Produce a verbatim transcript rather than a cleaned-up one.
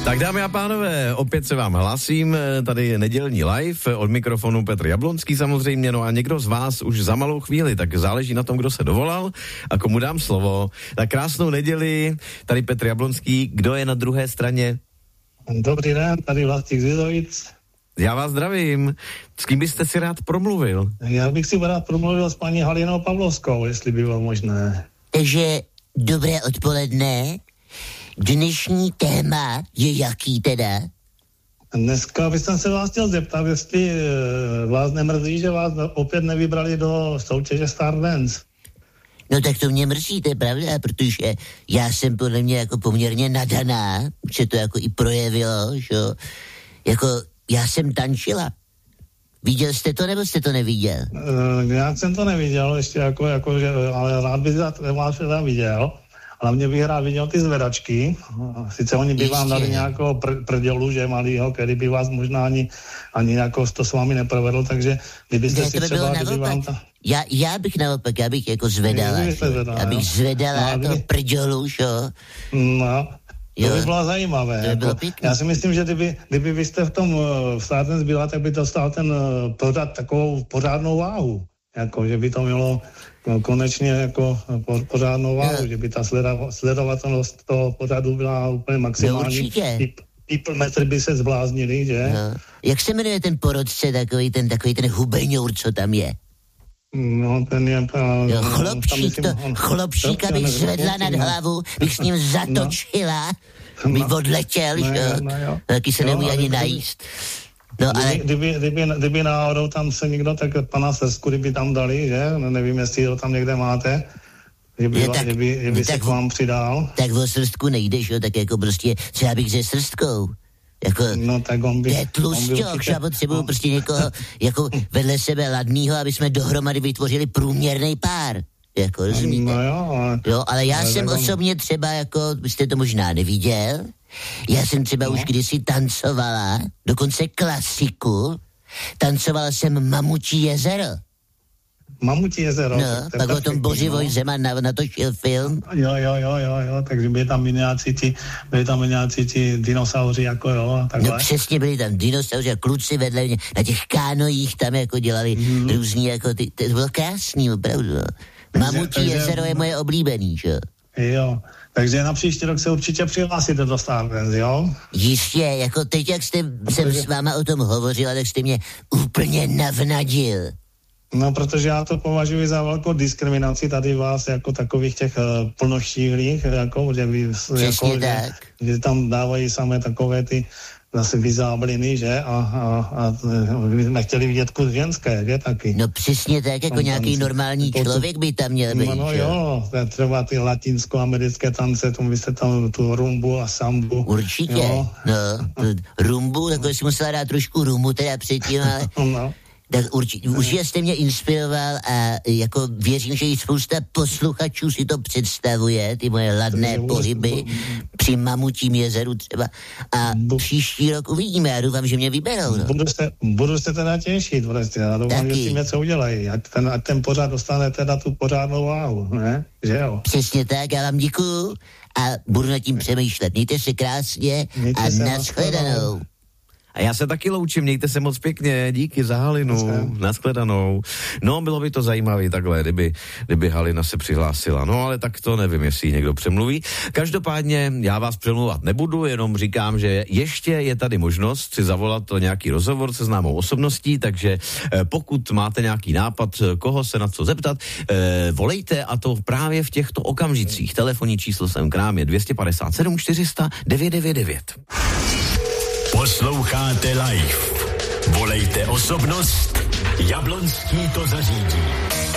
Tak dámy a pánové, opět se vám hlásím, tady je nedělní live, od mikrofonu Petr Jablonský samozřejmě, no a někdo z vás už za malou chvíli, tak záleží na tom, kdo se dovolal a komu dám slovo. Tak krásnou neděli, tady Petr Jablonský, kdo je na druhé straně? Dobrý den, tady Vlastík z Vidovic. Já vás zdravím, s kým byste si rád promluvil? Já bych si rád promluvil s paní Halinou Pavlovskou, jestli by bylo možné. Takže dobré odpoledne. Dnešní téma je jaký teda? Dneska bych se vás chtěl zeptat, jestli vás nemrzí, že vás opět nevybrali do soutěže Star Dance. No tak to mě mrzí, to je pravda, protože já jsem podle mě jako poměrně nadaná, že to jako i projevilo, že jako já jsem tančila. Viděl jste to, nebo jste to neviděl? Uh, já jsem to neviděl ještě, jako, jako že, ale rád bych vás teda viděl. Hlavně bych rád viděl ty zvedačky. Sice oni by vám dali nějakého pr- prdělu, že malýho, který by vás možná ani, ani jako to s vámi neprovedl, takže kdybyste ne, si by třeba... Kdyby vám ta... já, já bych naopak, já bych jako zvedala. zvedala, já bych jo. zvedala no, to prdělu, šo? No, to jo. by bylo zajímavé. To by bylo jako, já si myslím, že kdyby, kdyby vy jste v tom v Star Dance byla, tak by to stál ten pořád takovou pořádnou váhu. Jako, že by to mělo no, konečně jako pořádnou váhu, no. Že by ta sleda, sledovatelnost toho pořadu byla úplně maximální. No, určitě. People metry by se zbláznili, že? No. Jak se jmenuje ten porodce, takový ten, takový ten hubeňour, co tam je? No, ten je... Jo, chlopčík, to, chlopčíka bych zvedla nad hlavu, bych s ním zatočila, no. bych odletěl, no, že? No, no, taky se neumí ani najíst. No, kdyby, ale... kdyby, kdyby, kdyby náhodou tam se někdo, tak pana Srsku, kdyby tam dali, že? No, nevím, jestli ho tam někde máte, že by, je, tak, že by, že by se k vám přidal. Tak o Srstku nejdeš, jo, tak jako prostě třeba bych se Srstkou. Jako, no, tak on by, to je tlusťok, já potřebuju on, prostě někoho jako vedle sebe ladnýho, aby jsme dohromady vytvořili průměrný pár. Jako, rozumíte? No jo, ale... Jo, ale já ale jsem on... osobně třeba, jako, byste to možná neviděl, já jsem třeba no. už kdysi tancovala, dokonce klasiku, tancovala jsem Mamutí jezero. Mamutí jezero. No, pak o tom Bořivoj no. Zeman natočil film. Jo, jo, jo, jo, jo, takže byli tam nějací ti, byli tam nějací ti dinosauři, jako jo, takhle. No přesně, byli tam dinosauři a kluci vedle mě, na těch kánojích tam jako dělali hmm. různý, jako ty, to bylo krásný, opravdu. Mamutí takže, jezero je moje oblíbený, že? Jo, takže na příští rok se určitě přihlásíte do Star Dance, jo? Jistě, jako teď, jak jste, jsem s váma o tom hovořila, tak jste mě úplně navnadil. No, protože já to považuji za velkou diskriminaci tady vás jako takových těch uh, plnoštíhlých, jako, že, vy, jako že, že tam dávají samé takové ty zase vyzábliny, že? A, a, a my jsme chtěli vidět kus ženské, že taky? No přesně tak, jako tam, nějaký tam, normální to, člověk by tam měl být. No, no jo, třeba ty latinsko-americké tance, tomu byste tam tu rumbu a sambu. Určitě, jo. No, rumbu, takhle si musela dát trošku rumu teda předtím, ale... No. Tak určitě, už jste mě inspiroval a jako věřím, že i spousta posluchačů si to představuje, ty moje ladné pohyby při Mamutím jezeru třeba. A příští rok uvidíme, já doufám, že mě vyberou. No. Budu, se, budu se teda těšit, prostě, já doufám, že si něco udělají, ať ten, ať ten pořád dostane teda tu pořádnou váhu, ne? Že jo? Přesně tak, já vám děkuju a budu nad tím přemýšlet. Mějte se krásně Mějte a nashledanou. A já se taky loučím, mějte se moc pěkně, díky za Halinu, nashledanou. No, bylo by to zajímavé takhle, kdyby, kdyby Halina se přihlásila. No, ale tak to nevím, jestli někdo přemluví. Každopádně já vás přemluvat nebudu, jenom říkám, že ještě je tady možnost si zavolat nějaký rozhovor se známou osobností, takže eh, pokud máte nějaký nápad, koho se na co zeptat, eh, volejte, a to právě v těchto okamžicích. Telefonní číslo sem k nám je dvě stě padesát sedm čtyři sta devět devět devět. Posloucháte live. Volejte osobnost, Jablonský to zařídí.